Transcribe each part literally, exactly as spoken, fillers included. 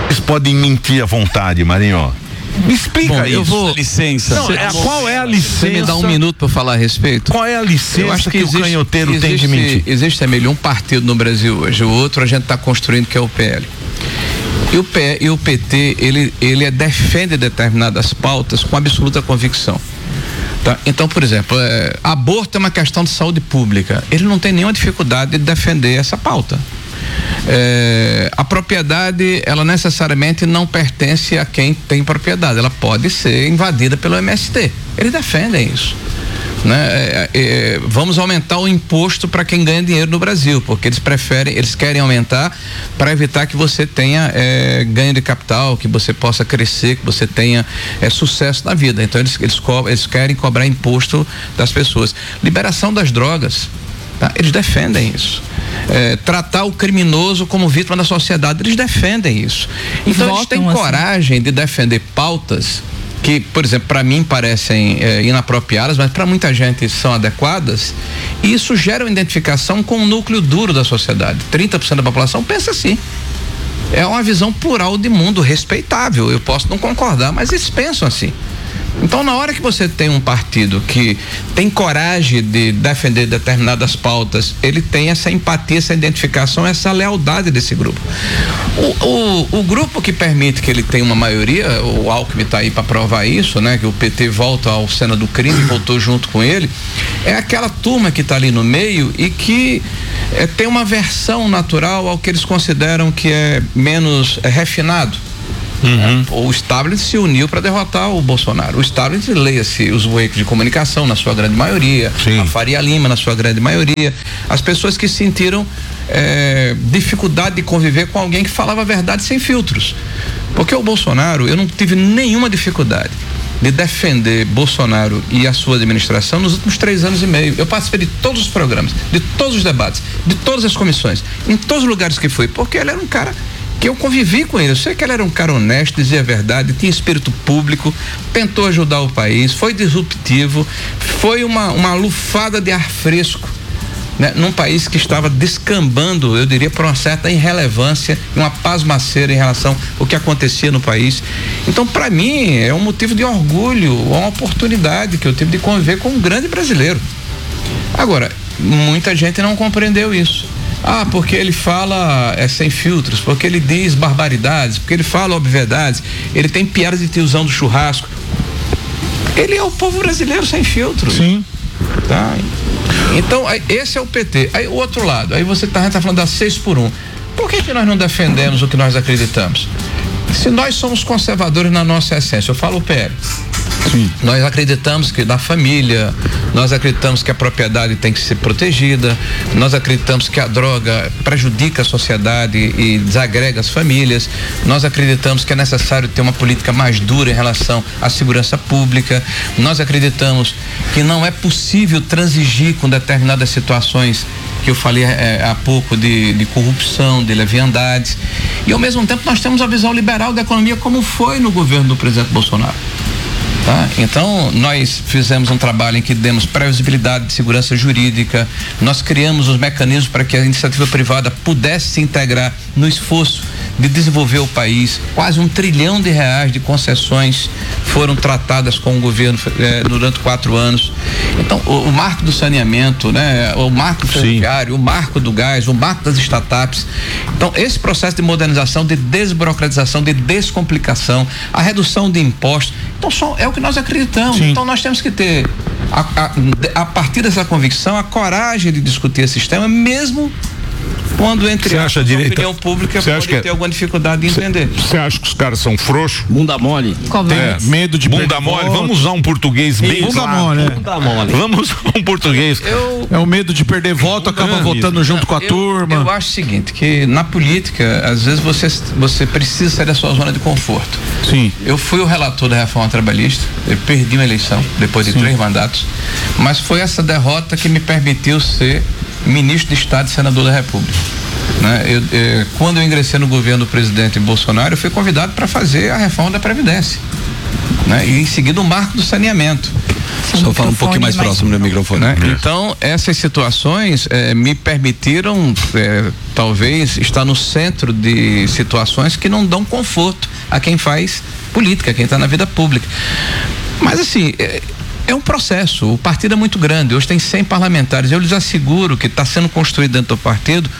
Eles podem mentir à vontade, Marinho. Me explica. Bom, isso. Eu vou licença. Não, é, qual é a licença? Você me dá um minuto para falar a respeito. Qual é a licença eu acho que, que existe, o canhoteiro existe, tem de mentir? Existe, Emílio, um partido no Brasil hoje, o outro a gente está construindo, que é o P L. E o, P, e o P T, ele, ele defende determinadas pautas com absoluta convicção. Tá? Então, por exemplo, é, aborto é uma questão de saúde pública. Ele não tem nenhuma dificuldade de defender essa pauta. É, a propriedade, ela necessariamente não pertence a quem tem propriedade, ela pode ser invadida pelo M S T. Eles defendem isso, né? É, é, vamos aumentar o imposto para quem ganha dinheiro no Brasil, porque eles preferem, eles querem aumentar para evitar que você tenha é, ganho de capital, que você possa crescer, que você tenha é, sucesso na vida. Então eles, eles, co- eles querem cobrar imposto das pessoas. Liberação das drogas, tá? Eles defendem isso. É, tratar o criminoso como vítima da sociedade, eles defendem isso. Então eles têm assim. coragem de defender pautas que, por exemplo, para mim parecem é, inapropriadas, mas para muita gente são adequadas, e isso gera uma identificação com o núcleo duro da sociedade. trinta por cento da população pensa assim. É uma visão plural de mundo respeitável. Eu posso não concordar, mas eles pensam assim. Então, na hora que você tem um partido que tem coragem de defender determinadas pautas, ele tem essa empatia, essa identificação, essa lealdade desse grupo. O, o, o grupo que permite que ele tenha uma maioria, o Alckmin está aí para provar isso, né? Que o P T volta ao cena do crime, voltou junto com ele, é aquela turma que está ali no meio e que é, tem uma versão natural ao que eles consideram que é menos é, refinado. Uhum. É, o establishment se uniu para derrotar o Bolsonaro. O establishment, leia-se os veículos de comunicação, na sua grande maioria, Sim. a Faria Lima, na sua grande maioria, as pessoas que sentiram é, dificuldade de conviver com alguém que falava a verdade sem filtros. Porque o Bolsonaro, eu não tive nenhuma dificuldade de defender Bolsonaro e a sua administração nos últimos três anos e meio. Eu participei de todos os programas, de todos os debates, de todas as comissões, em todos os lugares que fui, porque ele era um cara que eu convivi com ele. Eu sei que ele era um cara honesto, dizia a verdade, tinha espírito público, tentou ajudar o país, foi disruptivo, foi uma, uma lufada de ar fresco, né? Num país que estava descambando, eu diria, por uma certa irrelevância, uma pasmaceira em relação ao que acontecia no país. Então, para mim, é um motivo de orgulho, uma oportunidade que eu tive de conviver com um grande brasileiro. Agora, muita gente não compreendeu isso. Ah, porque ele fala é, sem filtros, porque ele diz barbaridades, porque ele fala obviedades, ele tem piadas de tiozão do churrasco. Ele é o povo brasileiro sem filtros. Sim. Tá? Então, aí, esse é o P T. Aí o outro lado, aí você tá, tá falando da seis por um. Por que que nós não defendemos o que nós acreditamos? Se nós somos conservadores na nossa essência, eu falo o P L. Sim. Nós acreditamos que da família, nós acreditamos que a propriedade tem que ser protegida, nós acreditamos que a droga prejudica a sociedade e desagrega as famílias, nós acreditamos que é necessário ter uma política mais dura em relação à segurança pública, nós acreditamos que não é possível transigir com determinadas situações que eu falei é, há pouco de, de corrupção, de leviandades, e ao mesmo tempo nós temos a visão liberal da economia como foi no governo do presidente Bolsonaro. Tá? Então, nós fizemos um trabalho em que demos previsibilidade de segurança jurídica, nós criamos os mecanismos para que a iniciativa privada pudesse se integrar no esforço de desenvolver o país. Quase um trilhão de reais de concessões foram tratadas com o governo eh, durante quatro anos. Então, o, o marco do saneamento, né? O marco ferroviário, o marco do gás, o marco das startups. Então, esse processo de modernização, de desburocratização, de descomplicação, a redução de impostos, então só é o que nós acreditamos. Sim. Então, nós temos que ter, a, a, a partir dessa convicção, a coragem de discutir esse sistema, mesmo quando entre a opinião pública pode ter que... alguma dificuldade de entender. Você acha que os caras são frouxos? Bunda mole. É, medo de bunda mole. Vamos usar um português bem bunda claro. Mole, é. Bunda mole. Vamos usar um português. Eu... É o medo de perder voto, acaba votando junto com a eu, turma. Eu acho o seguinte, que na política, às vezes você, você precisa sair da sua zona de conforto. Sim. Eu fui o relator da reforma trabalhista, eu perdi uma eleição depois de Sim. três mandatos, mas foi essa derrota que me permitiu ser ministro de Estado e senador da República. Né? Eu, eu, quando eu ingressei no governo do presidente Bolsonaro, eu fui convidado para fazer a reforma da Previdência, né? E em seguida o marco do saneamento. Só fala um pouquinho mais, mais próximo do microfone. Né? Então, essas situações eh, me permitiram, eh, talvez, estar no centro de situações que não dão conforto a quem faz política, a quem está na vida pública. Mas, assim, é, é um processo. O partido é muito grande. Hoje tem cem parlamentares. Eu lhes asseguro que está sendo construído dentro do partido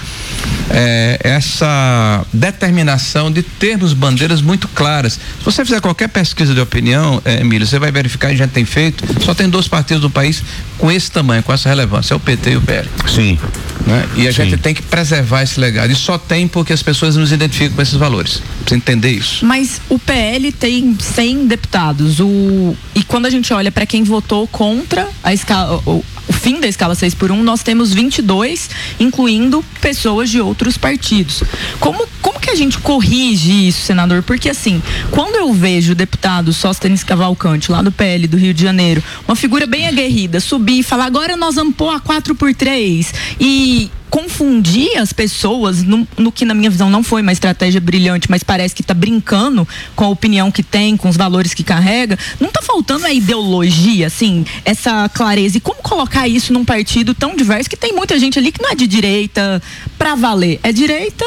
É, essa determinação de termos bandeiras muito claras. Se você fizer qualquer pesquisa de opinião, é, Emílio, você vai verificar, a gente tem feito, só tem dois partidos do país com esse tamanho, com essa relevância, é o P T e o P L. Sim. Né? E a Sim. gente tem que preservar esse legado, e só tem porque as pessoas nos identificam com esses valores. Precisa entender isso. Mas o P L tem cem deputados, o... e quando a gente olha para quem votou contra a escala, o, o fim da escala seis por um, nós temos vinte e dois, incluindo pessoas de outros partidos. Como, como que a gente corrige isso, senador? Porque assim, quando eu vejo o deputado Sóstenes Cavalcante, lá do P L do Rio de Janeiro, uma figura bem aguerrida, subir e falar, agora nós vamos pôr a quatro por três, e confundir as pessoas no, no que na minha visão não foi uma estratégia brilhante, mas parece que está brincando com a opinião que tem, com os valores que carrega, não está faltando a ideologia, assim, essa clareza, e como colocar isso num partido tão diverso, que tem muita gente ali que não é de direita pra valer, é direita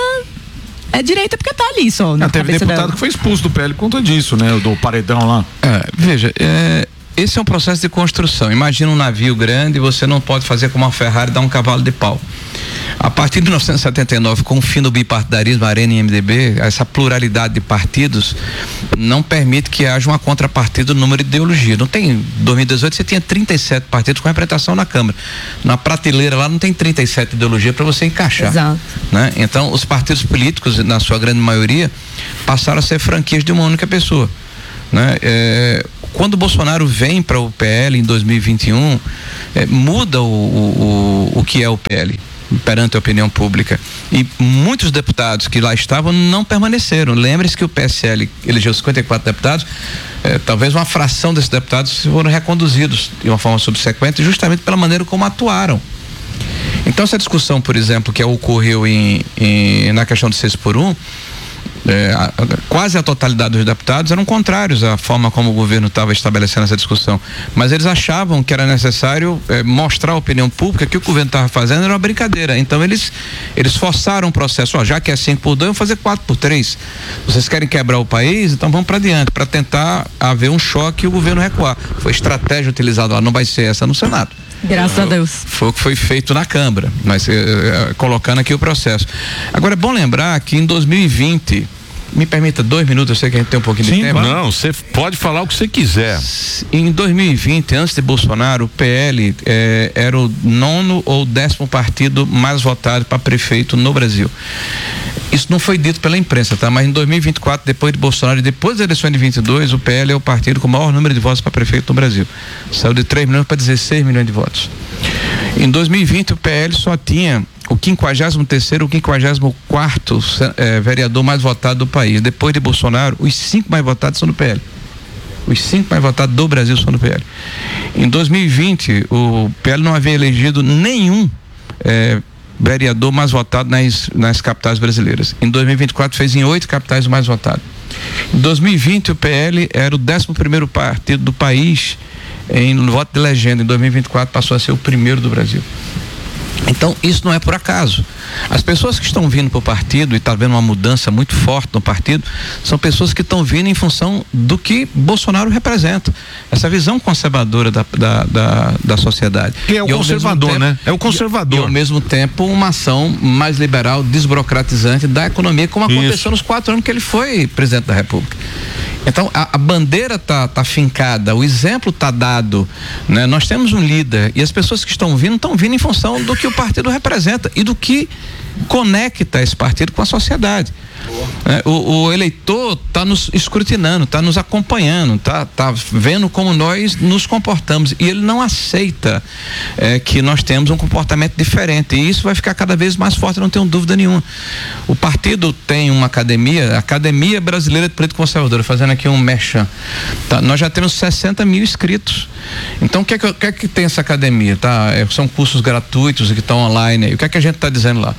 é direita porque tá ali só na ah, teve deputado dela. Que foi expulso do P L por conta disso, né, do paredão lá. É, veja, é esse é um processo de construção. Imagina um navio grande e você não pode fazer como uma Ferrari, dar um cavalo de pau. A partir de mil novecentos e setenta e nove, com o fim do bipartidarismo, Arena e M D B, essa pluralidade de partidos não permite que haja uma contrapartida no número de ideologia. Não tem, em dois mil e dezoito você tinha trinta e sete partidos com representação na Câmara. Na prateleira lá não tem trinta e sete ideologias para você encaixar. Exato. Né? Então, os partidos políticos, na sua grande maioria, passaram a ser franquias de uma única pessoa. Né? É, quando o Bolsonaro vem para o P L em dois mil e vinte e um, é, muda o, o, o que é o P L perante a opinião pública, e muitos deputados que lá estavam não permaneceram. Lembre-se que o P S L elegeu cinquenta e quatro deputados, é, talvez uma fração desses deputados foram reconduzidos de uma forma subsequente, justamente pela maneira como atuaram. Então, essa discussão, por exemplo, que ocorreu em, em, na questão de seis por um, É, a, a, quase a totalidade dos deputados eram contrários à forma como o governo estava estabelecendo essa discussão, mas eles achavam que era necessário é, mostrar à opinião pública que o que o governo estava fazendo era uma brincadeira. Então eles eles forçaram o processo, ó, já que é cinco por dois, vamos fazer quatro por três. Vocês querem quebrar o país, então vamos para diante, para tentar haver um choque e o governo recuar. Foi estratégia utilizada lá, não vai ser essa no Senado. Graças a Deus. Foi o que foi feito na Câmara, mas eh, eh, colocando aqui o processo. Agora é bom lembrar que em dois mil e vinte, me permita dois minutos, eu sei que a gente tem um pouquinho Sim, de tempo. Não, você pode falar o que você quiser. Em dois mil e vinte, antes de Bolsonaro, o P L eh, era o nono ou décimo partido mais votado para prefeito no Brasil. Isso não foi dito pela imprensa, tá? Mas em dois mil e vinte e quatro, depois de Bolsonaro e depois das eleições de vinte e dois, o P L é o partido com o maior número de votos para prefeito no Brasil. Saiu de três milhões para dezesseis milhões de votos. Em dois mil e vinte, o P L só tinha o quinquagésimo terceiro, o quinquagésimo quarto eh, vereador mais votado do país. Depois de Bolsonaro, os cinco mais votados são do P L. Os cinco mais votados do Brasil são do P L. Em dois mil e vinte, o P L não havia elegido nenhum eh, vereador mais votado nas, nas capitais brasileiras. Em dois mil e vinte e quatro fez em oito capitais o mais votado. Em dois mil e vinte o P L era o décimo primeiro partido do país em voto de legenda. Em dois mil e vinte e quatro passou a ser o primeiro do Brasil. Então, isso não é por acaso. As pessoas que estão vindo para o partido, e está havendo uma mudança muito forte no partido, são pessoas que estão vindo em função do que Bolsonaro representa. Essa visão conservadora da, da, da, da sociedade. Que é o e conservador, tempo, né? É o conservador. E, e ao mesmo tempo, uma ação mais liberal, desburocratizante da economia, como aconteceu isso nos quatro anos que ele foi presidente da República. Então, a, a bandeira tá, tá fincada, o exemplo tá dado, né? Nós temos um líder e as pessoas que estão vindo, estão vindo em função do que o partido representa e do que conecta esse partido com a sociedade. É, o, o eleitor está nos escrutinando, está nos acompanhando, está tá vendo como nós nos comportamos e ele não aceita é, que nós temos um comportamento diferente, e isso vai ficar cada vez mais forte, não tenho dúvida nenhuma. O partido tem uma academia, a Academia Brasileira de Política Conservadora, fazendo aqui um merchan, tá? Nós já temos sessenta mil inscritos. Então o que é que, que, é que tem essa academia? Tá? É, são cursos gratuitos que estão online. E o que é que a gente está dizendo lá? Por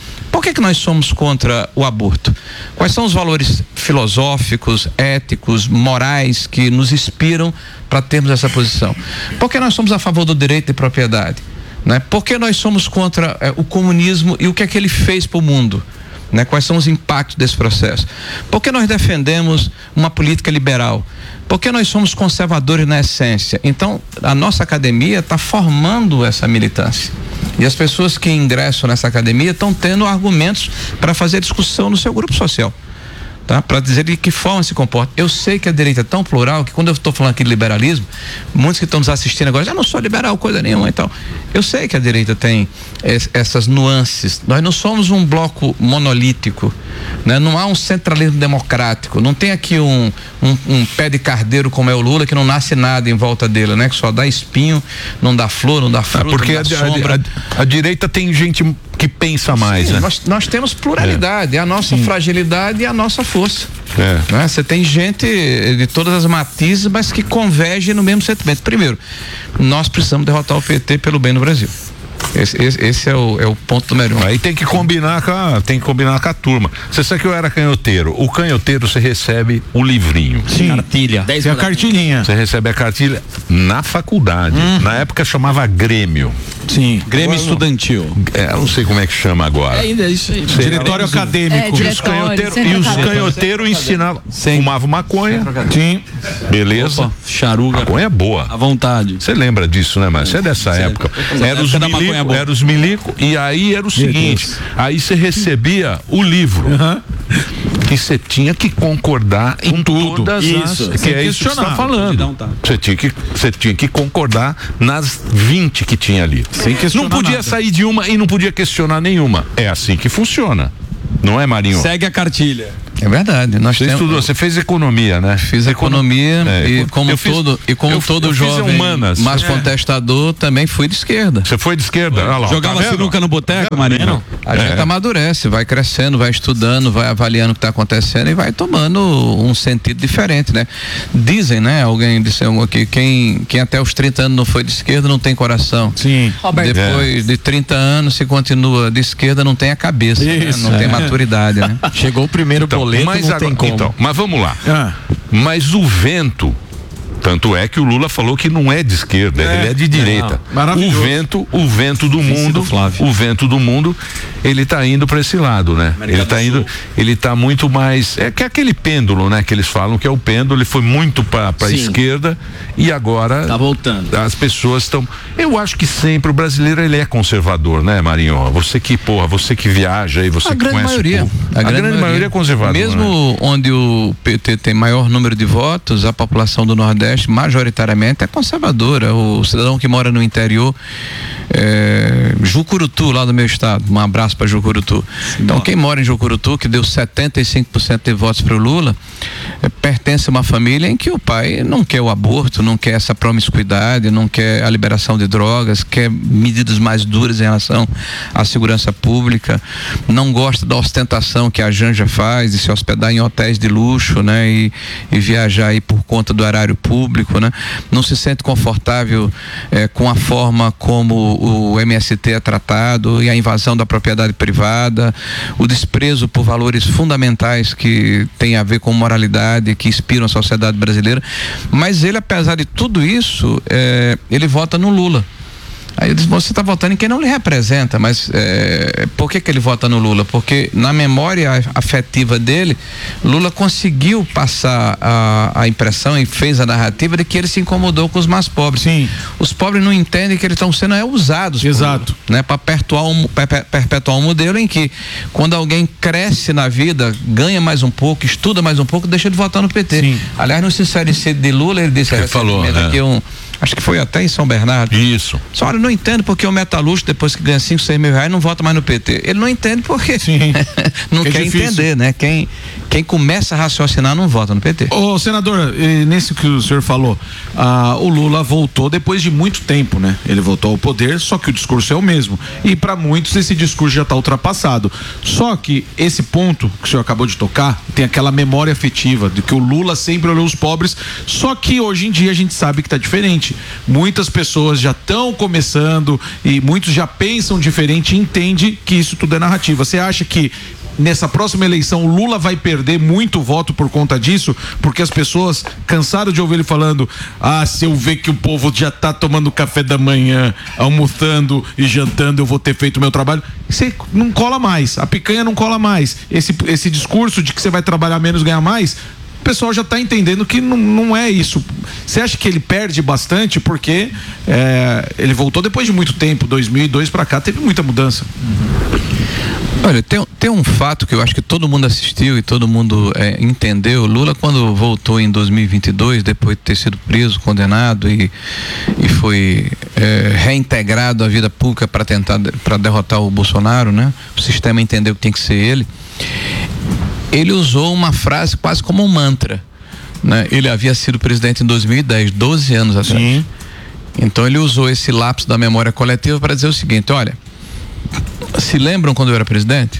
Por que que nós somos contra o aborto? Quais são os valores filosóficos, éticos, morais que nos inspiram para termos essa posição? Por que nós somos a favor do direito de propriedade? Né? Por que nós somos contra é, o comunismo e o que é que ele fez para o mundo? Né? Quais são os impactos desse processo? Por que nós defendemos uma política liberal? Porque nós somos conservadores na essência. Então, a nossa academia está formando essa militância. E as pessoas que ingressam nessa academia estão tendo argumentos para fazer discussão no seu grupo social. Tá? Para dizer de que forma se comporta. Eu sei que a direita é tão plural que quando eu estou falando aqui de liberalismo, muitos que estão nos assistindo agora, eu não sou liberal coisa nenhuma e tal. Eu sei que a direita tem es, essas nuances. Nós não somos um bloco monolítico, né? Não há um centralismo democrático. Não tem aqui um, um, um pé de cardeiro como é o Lula, que não nasce nada em volta dele, né? Que só dá espinho, não dá flor, não dá fruta, ah, porque não dá a, sombra. A, a, a direita tem gente que pensa mais, Sim, né? Nós, nós temos pluralidade, é a nossa Sim. fragilidade e a nossa força. É. Né? Você tem gente de todas as matizes, mas que convergem no mesmo sentimento. Primeiro, nós precisamos derrotar o P T pelo bem do Brasil. Esse, esse, esse é, o, é o ponto número um. Aí tem que combinar com a, tem que combinar com a turma. Você sabe que eu era canhoteiro. O canhoteiro você recebe o livrinho. Sim. Cartilha. Tem a cartilhinha. Você recebe a cartilha na faculdade. Hum. Na época chamava Grêmio. Sim. Grêmio agora, Estudantil. É, eu não sei como é que chama agora. É ainda isso aí. Sei, diretório acadêmico. É, e os canhoteiros e os canhoteiros ensinavam. Fumavam maconha. Sim. Beleza. Opa, charuga. Maconha boa. À vontade. Você lembra disso, né, mas você é dessa Sério. época. É Era os milico, era os milico, e aí era o seguinte, aí você recebia o livro. Uhum. Que você tinha que concordar em com tudo. Todas isso. as, que é isso que você está falando. Você tinha que você tinha que concordar nas vinte que tinha ali. Sem questionar não podia nada. sair de uma e não podia questionar nenhuma. É assim que funciona. Não é, Marinho? Segue a cartilha. É verdade. Nós você temos, estudou, você fez economia, né? Fiz economia é, e como fiz, todo e como eu, todo eu jovem humanas. mas é. contestador também fui de esquerda. Você foi de esquerda? Olha lá, jogava tá sinuca no boteco, Marinho? A gente é. amadurece, vai crescendo, vai estudando, vai avaliando o que está acontecendo e vai tomando um sentido diferente, né? Dizem, né? Alguém disse aqui, quem, quem até os trinta anos não foi de esquerda não tem coração. Sim. Robert. Depois é. de trinta anos, se continua de esquerda, não tem a cabeça, né? Não é. tem maturidade, né? Chegou o primeiro então, boleto, mas não agora, tem como. Então, mas vamos lá. Ah. Mas o vento, tanto é que o Lula falou que não é de esquerda, é. ele é de direita. O vento, o vento do mundo, o vento do mundo, ele tá indo para esse lado, né? América ele tá indo, Sul. Ele tá muito mais, é que é aquele pêndulo, né, que eles falam que é o pêndulo, ele foi muito para para esquerda e agora tá voltando. As pessoas estão, eu acho que sempre o brasileiro ele é conservador, né, Marinho? Você que, porra, você que viaja e você a que grande conhece maioria, o povo. a, A grande, grande maioria, maioria é conservador. Mesmo né? onde o P T tem maior número de votos, a população do Nordeste majoritariamente é conservadora. O cidadão que mora no interior, é, Jucurutu, lá do meu estado, um abraço para Jucurutu. Então, quem mora em Jucurutu, que deu setenta e cinco por cento de votos para o Lula, é, pertence a uma família em que o pai não quer o aborto, não quer essa promiscuidade, não quer a liberação de drogas, quer medidas mais duras em relação à segurança pública, não gosta da ostentação que a Janja faz, de se hospedar em hotéis de luxo, né, e, e viajar aí por conta do erário público, né, não se sente confortável eh, com a forma como o M S T é tratado e a invasão da propriedade privada, o desprezo por valores fundamentais que tem a ver com moralidade, que inspiram a sociedade brasileira, mas ele, apesar de tudo isso, eh, ele vota no Lula. Aí eu disse, você está votando em quem não lhe representa, mas é, por que que ele vota no Lula? Porque na memória afetiva dele, Lula conseguiu passar a, a impressão e fez a narrativa de que ele se incomodou com os mais pobres. Sim. Os pobres não entendem que eles estão sendo é, usados. Exato. Por, né, para perpetuar um, perpetuar um modelo em que quando alguém cresce na vida, ganha mais um pouco, estuda mais um pouco, deixa de votar no P T. Sim. Aliás, no sincericídio de Lula, ele disse ele falou, né? que um acho que foi até em São Bernardo. Isso. Só olha, não entendo porque o metalúrgico, depois que ganha cinco, seis mil reais, não vota mais no P T. Ele não entende porque Sim. não que quer é entender, né? Quem, Quem começa a raciocinar não vota no P T. Ô, senador, nesse que o senhor falou, ah, o Lula voltou depois de muito tempo, né? Ele voltou ao poder, só que o discurso é o mesmo. E para muitos esse discurso já está ultrapassado. Só que esse ponto que o senhor acabou de tocar, tem aquela memória afetiva de que o Lula sempre olhou os pobres, só que hoje em dia a gente sabe que está diferente. Muitas pessoas já estão começando e muitos já pensam diferente e entendem que isso tudo é narrativa. Você acha que nessa próxima eleição o Lula vai perder muito voto por conta disso, porque as pessoas cansaram de ouvir ele falando: ah, se eu ver que o povo já tá tomando café da manhã, almoçando e jantando, eu vou ter feito o meu trabalho. Você não cola mais, a picanha não cola mais. Esse, esse discurso de que você vai trabalhar menos, ganhar mais, o pessoal já está entendendo que não, não é isso. Você acha que ele perde bastante porque é, ele voltou depois de muito tempo, dois mil e dois para cá teve muita mudança? Olha, tem, tem um fato que eu acho que todo mundo assistiu e todo mundo é, entendeu. Lula, quando voltou em dois mil e vinte e dois, depois de ter sido preso, condenado e, e foi é, reintegrado à vida pública para tentar para derrotar o Bolsonaro, né? O sistema entendeu que tem que ser ele. Ele usou uma frase quase como um mantra, né? Ele havia sido presidente em dois mil e dez, doze anos atrás. Sim. Então ele usou esse lapso da memória coletiva para dizer o seguinte: olha, se lembram quando eu era presidente?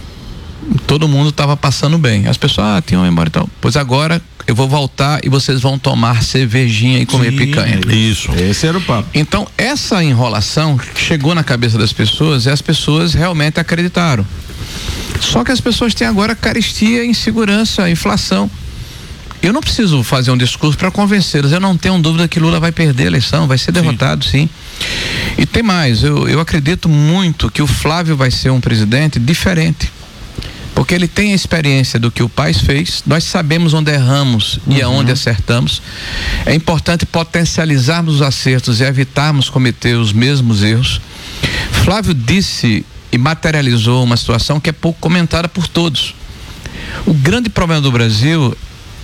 Todo mundo estava passando bem. As pessoas, ah, tinham memória e tal. Pois agora eu vou voltar e vocês vão tomar cervejinha e comer Sim, picanha. Isso, esse era o papo. Então, essa enrolação chegou na cabeça das pessoas e as pessoas realmente acreditaram. Só que as pessoas têm agora carestia, insegurança, inflação. Eu não preciso fazer um discurso para convencê-los. Eu não tenho dúvida que Lula vai perder a eleição, vai ser derrotado, sim. sim. E tem mais, eu, eu acredito muito que o Flávio vai ser um presidente diferente. Porque ele tem a experiência do que o Paes fez, nós sabemos onde erramos uhum. e aonde acertamos. É importante potencializarmos os acertos e evitarmos cometer os mesmos erros. Flávio disse e materializou uma situação que é pouco comentada por todos. O grande problema do Brasil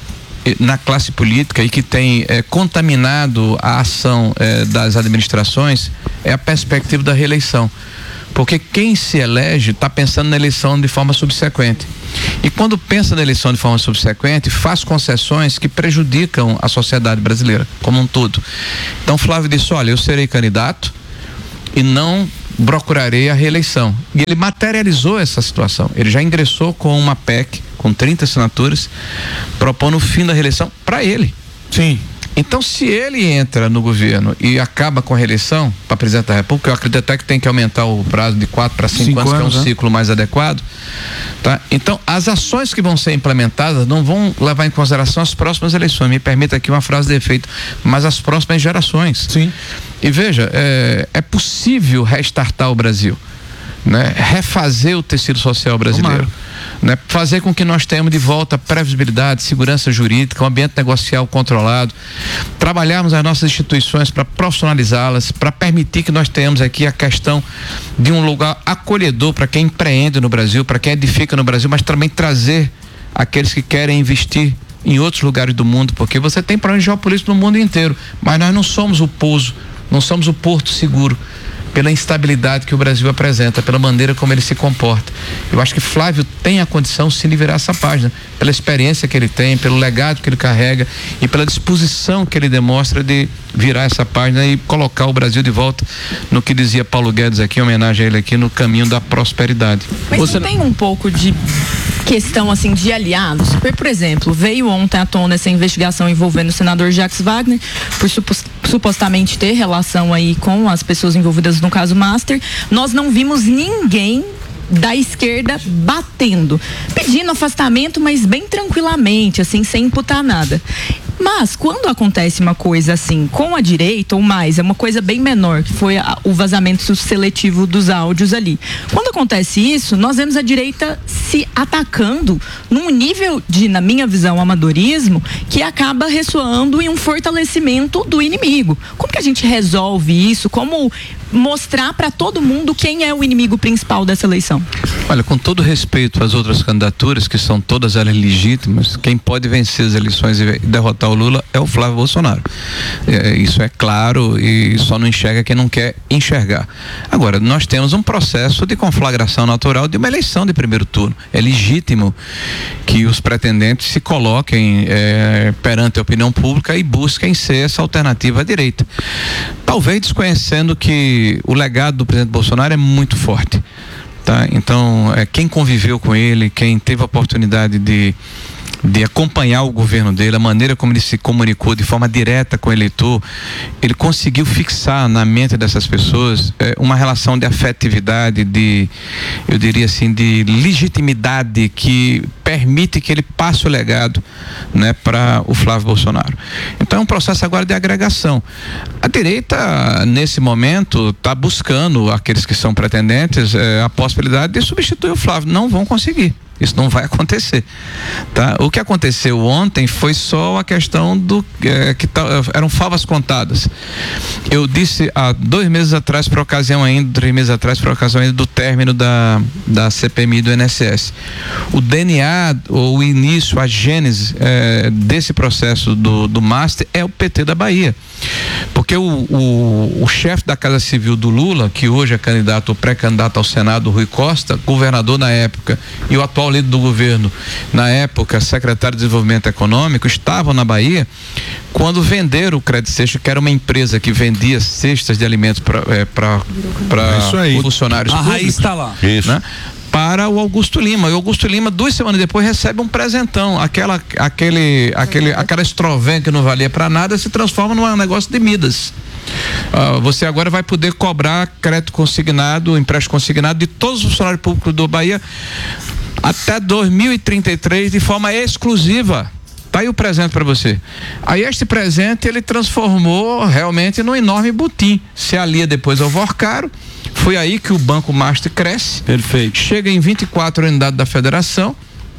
na classe política e que tem é, contaminado a ação é, das administrações é a perspectiva da reeleição, porque quem se elege está pensando na eleição de forma subsequente, e quando pensa na eleição de forma subsequente faz concessões que prejudicam a sociedade brasileira como um todo. Então Flávio disse: olha, eu serei candidato e não procurarei a reeleição, e ele materializou essa situação. Ele já ingressou com uma P E C com trinta assinaturas, propondo o fim da reeleição para ele. Sim. Então, se ele entra no governo e acaba com a reeleição para presidente da República, eu acredito até que tem que aumentar o prazo de quatro para cinco, cinco anos, anos, que é um né? ciclo mais adequado, tá? Então, as ações que vão ser implementadas não vão levar em consideração as próximas eleições. Me permita aqui uma frase de efeito, mas as próximas gerações. Sim. E veja, é, é possível restartar o Brasil, né? Refazer o tecido social brasileiro. Né? Fazer com que nós tenhamos de volta previsibilidade, segurança jurídica, um ambiente negocial controlado, trabalharmos as nossas instituições para profissionalizá-las, para permitir que nós tenhamos aqui a questão de um lugar acolhedor para quem empreende no Brasil, para quem edifica no Brasil, mas também trazer aqueles que querem investir em outros lugares do mundo, porque você tem problemas geopolíticos no mundo inteiro, mas nós não somos o pouso, não somos o porto seguro, pela instabilidade que o Brasil apresenta, pela maneira como ele se comporta. Eu acho que Flávio tem a condição sim de virar essa página, pela experiência que ele tem, pelo legado que ele carrega e pela disposição que ele demonstra de virar essa página e colocar o Brasil de volta no que dizia Paulo Guedes aqui, em homenagem a ele aqui, no caminho da prosperidade. Mas Você não tem um pouco de questão assim de aliados? Por exemplo, veio ontem à tona essa investigação envolvendo o senador Jacques Wagner por supos, supostamente ter relação aí com as pessoas envolvidas no caso Master. Nós não vimos ninguém da esquerda batendo, pedindo afastamento, mas bem tranquilamente, assim, sem imputar nada. Mas quando acontece uma coisa assim com a direita ou mais, é uma coisa bem menor, que foi a, o vazamento seletivo dos áudios ali. Quando acontece isso, nós vemos a direita se atacando num nível de, na minha visão, amadorismo, que acaba ressoando em um fortalecimento do inimigo. Como que a gente resolve isso? Como mostrar para todo mundo quem é o inimigo principal dessa eleição. Olha, com todo respeito às outras candidaturas, que são todas elas legítimas, quem pode vencer as eleições e derrotar o Lula é o Flávio Bolsonaro. É, isso é claro e só não enxerga quem não quer enxergar. Agora, nós temos um processo de conflagração natural de uma eleição de primeiro turno. É legítimo que os pretendentes se coloquem é, perante a opinião pública e busquem ser essa alternativa à direita. Talvez desconhecendo que o legado do presidente Bolsonaro é muito forte. Tá? Então, é, quem conviveu com ele, quem teve a oportunidade de, de acompanhar o governo dele, a maneira como ele se comunicou de forma direta com o eleitor, ele conseguiu fixar na mente dessas pessoas é, uma relação de afetividade, de, eu diria assim, de legitimidade que permite que ele passe o legado, né, para o Flávio Bolsonaro. Então é um processo agora de agregação. A direita, nesse momento, está buscando aqueles que são pretendentes é, a possibilidade de substituir o Flávio. Não vão conseguir. Isso não vai acontecer, tá? O que aconteceu ontem foi só a questão do é, que tá, eram favas contadas. Eu disse há dois meses atrás, por ocasião ainda, três meses atrás, por ocasião ainda do término da, da C P M I do I N S S. O D N A, ou o início, a gênese é, desse processo do, do Master é o P T da Bahia. Porque o, o, o chefe da Casa Civil do Lula, que hoje é candidato ou pré-candidato ao Senado, Rui Costa, governador na época, e o atual líder do governo, na época, secretário de Desenvolvimento Econômico, estavam na Bahia quando venderam o Credit Sexta, que era uma empresa que vendia cestas de alimentos para é, funcionários a públicos. Raiz está lá. Isso. Né? Para o Augusto Lima. E o Augusto Lima, duas semanas depois, recebe um presentão. Aquela, aquele, aquele, aquela Estroven que não valia para nada se transforma num negócio de Midas. Uh, você agora vai poder cobrar crédito consignado, empréstimo consignado de todos os funcionários públicos do Bahia até dois mil e trinta e três de forma exclusiva. Tá aí o presente para você. Aí este presente ele transformou realmente num enorme butim. Se alia depois ao Vorcaro. Foi aí que o Banco Master cresce. Perfeito. Chega em vinte e quatro unidades da federação.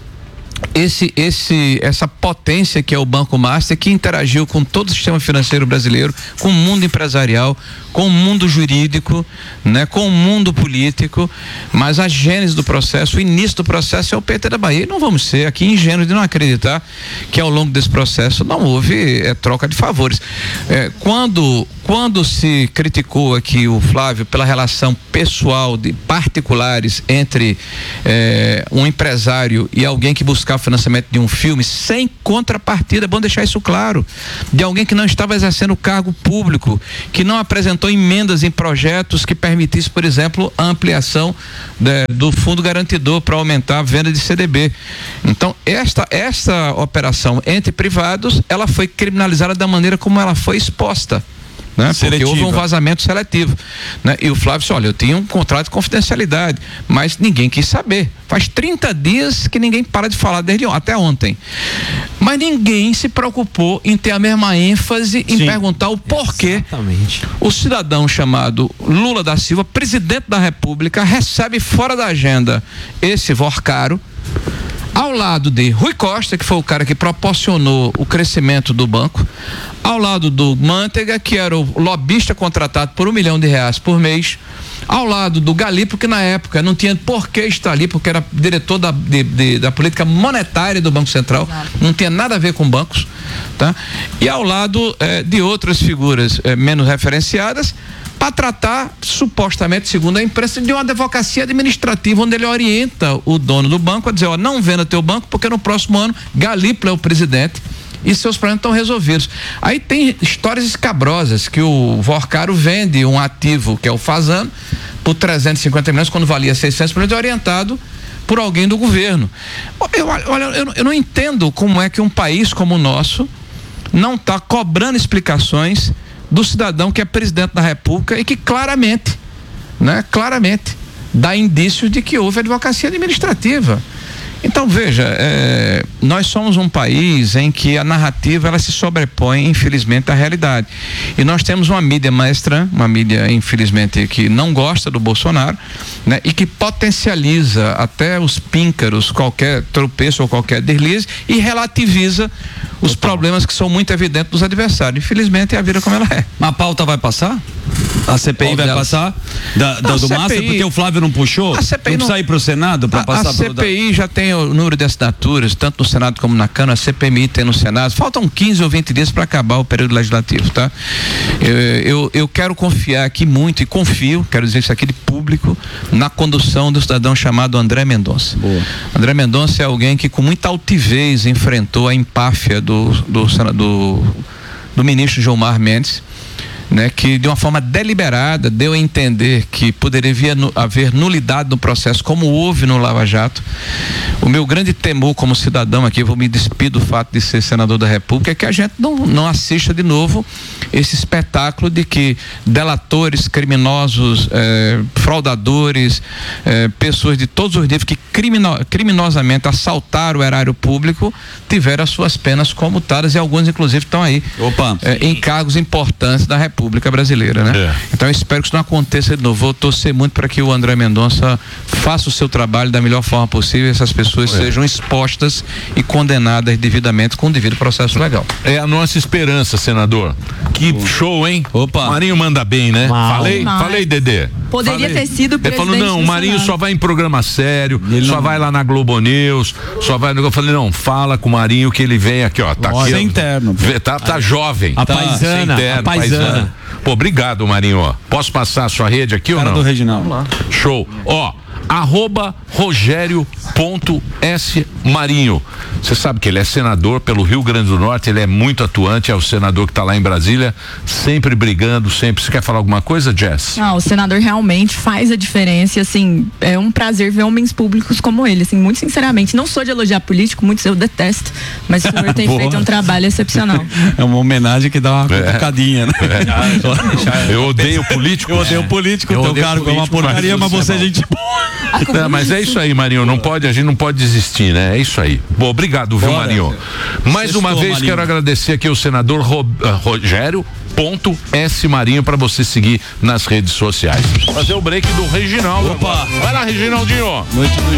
Esse, esse, essa potência que é o Banco Master, que interagiu com todo o sistema financeiro brasileiro, com o mundo empresarial, com o mundo jurídico, né, com o mundo político, mas a gênese do processo, o início do processo é o P T da Bahia. E não vamos ser aqui ingênuos de não acreditar que ao longo desse processo não houve é, troca de favores. É, quando, quando se criticou aqui o Flávio pela relação pessoal de particulares entre é, um empresário e alguém que buscava financiamento de um filme sem contrapartida, é bom deixar isso claro, de alguém que não estava exercendo cargo público, que não apresentou emendas em projetos que permitisse, por exemplo, a ampliação de, do fundo garantidor para aumentar a venda de C D B. Então, esta, esta operação entre privados, ela foi criminalizada da maneira como ela foi exposta. Né? Porque houve um vazamento seletivo, né? E o Flávio disse, olha, eu tinha um contrato de confidencialidade, mas ninguém quis saber. Faz trinta dias que ninguém para de falar, desde ontem, até ontem. Mas ninguém se preocupou em ter a mesma ênfase em Sim. perguntar o porquê. Exatamente. O cidadão chamado Lula da Silva, presidente da República, recebe fora da agenda esse Vorcaro, ao lado de Rui Costa, que foi o cara que proporcionou o crescimento do banco, ao lado do Manteiga, que era o lobista contratado por um milhão de reais por mês, ao lado do Galipo, que na época não tinha por que estar ali, porque era diretor da, de, de, da política monetária do Banco Central, Exato. Não tinha nada a ver com bancos, tá? E ao lado eh, de outras figuras eh, menos referenciadas, para tratar, supostamente, segundo a imprensa, de uma advocacia administrativa, onde ele orienta o dono do banco a dizer, ó, não venda teu banco, porque no próximo ano Galipo é o presidente e seus problemas estão resolvidos. Aí tem histórias escabrosas, que o Vorcaro vende um ativo, que é o Fasano, por trezentos e cinquenta milhões, quando valia seiscentos milhões, orientado por alguém do governo. Eu, olha, eu, eu não entendo como é que um país como o nosso não está cobrando explicações do cidadão que é presidente da República e que claramente, né, claramente dá indício de que houve advocacia administrativa. Então veja, é, nós somos um país em que a narrativa ela se sobrepõe, infelizmente, à realidade. E nós temos uma mídia maestra, uma mídia, infelizmente, que não gosta do Bolsonaro, né? E que potencializa até os píncaros, qualquer tropeço ou qualquer deslize e relativiza os Total. problemas que são muito evidentes dos adversários. Infelizmente, é a vida como ela é. A pauta vai passar? A C P I Qual vai delas? passar? Da, da, do C P I, Massa? Porque o Flávio não puxou? A C P I não precisa ir para o Senado para passar? A C P I pro... já tem o número de assinaturas, tanto no Senado como na Câmara. A C P M I tem no Senado. Faltam quinze ou vinte dias para acabar o período legislativo, tá? Eu, eu, eu quero confiar aqui muito, e confio, quero dizer isso aqui de público, na condução do cidadão chamado André Mendonça. Boa. André Mendonça é alguém que com muita altivez enfrentou a empáfia do, do, do, do ministro Gilmar Mendes, né, que de uma forma deliberada deu a entender que poderia haver nulidade no processo, como houve no Lava Jato. O meu grande temor como cidadão aqui, vou me despir do fato de ser senador da República, é que a gente não, não assista de novo esse espetáculo de que delatores, criminosos, eh, fraudadores, eh, pessoas de todos os níveis que crimino, criminosamente assaltaram o erário público tiveram as suas penas comutadas, e alguns inclusive estão aí Opa. Eh, em cargos importantes da República. República Brasileira, né? É. Então eu espero que isso não aconteça de novo. Vou torcer muito para que o André Mendonça faça o seu trabalho da melhor forma possível e essas pessoas é. sejam expostas e condenadas devidamente com o devido processo legal. É a nossa esperança, senador. Que Boa. show, hein? Opa. Marinho manda bem, né? Mal. Falei, Mas... falei, Dedê. Poderia falei. ter sido presidente. Ele falou, não, o Marinho só vai em programa sério, Ele só não... vai lá na Globo News, só vai. Eu falei, não, fala com o Marinho que ele vem aqui, ó. Tá aqui. Sem interno. Tá, tá jovem. A paisana, tá, interno, a paisana. paisana. Pô, obrigado, Marinho. Posso passar a sua rede aqui Cara ou não? do Reginaldo. Vamos lá. Show. Ó, arroba Rogério ponto S Marinho. Você sabe que ele é senador pelo Rio Grande do Norte, ele é muito atuante, é o senador que está lá em Brasília, sempre brigando, sempre. Você quer falar alguma coisa, Jess? Não, o senador realmente faz a diferença e, assim, é um prazer ver homens públicos como ele, assim, muito sinceramente. Não sou de elogiar político, muitos eu detesto, mas o senhor tem feito um trabalho excepcional. É uma homenagem que dá uma é. cutucadinha, né? É. Eu odeio político. Eu odeio político, o teu cargo é uma porcaria, mas você é gente boa. Não, mas é isso aí, Marinho, não pode, a gente não pode desistir, né? É isso aí. Bom, obrigado, viu, Bora. Marinho? Mais Sextou, uma vez, Marinho. quero agradecer aqui o senador Ro, uh, Rogério ponto S Marinho para você seguir nas redes sociais. Fazer o break do Reginaldo. Opa! Vai lá, Reginaldinho. Noite do